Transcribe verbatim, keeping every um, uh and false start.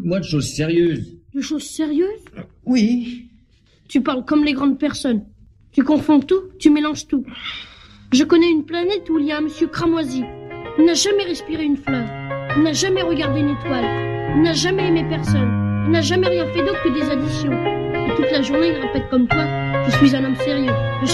Moi de choses sérieuses. De choses sérieuses? Oui. Tu parles comme les grandes personnes. Tu confonds tout, tu mélanges tout. Je connais une planète où il y a un monsieur cramoisi. Il n'a jamais respiré une fleur. Il n'a jamais regardé une étoile. Il n'a jamais aimé personne. Il n'a jamais rien fait d'autre que des additions. Et toute la journée, il répète comme toi, je suis un homme sérieux. Je